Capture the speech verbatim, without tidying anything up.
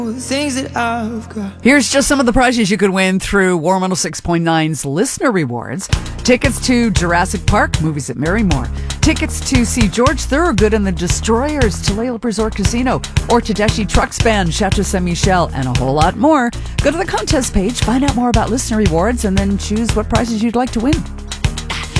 The things that I've got. Here's just some of the prizes you could win through War one oh six point nine's listener rewards. Tickets to Jurassic Park, movies at Marymore. Tickets to see George Thorogood and the Destroyers to Lalip Resort Casino, or Tedeschi Trucks Band, Chateau Saint Michel, and a whole lot more. Go to the contest page, find out more about listener rewards, and then choose what prizes you'd like to win.